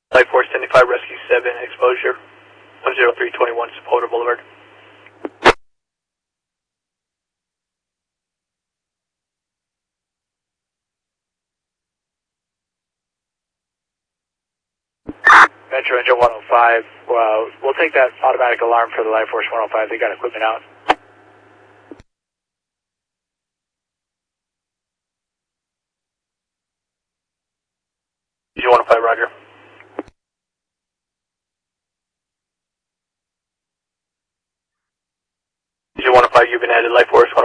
Life Force 75, Rescue 7, exposure 10321 Sepulveda Boulevard. Metro Engine 105, we'll take that automatic alarm for the Life Force 105, they got equipment out. Engine 105, roger. Engine 105, you've been added, Life Force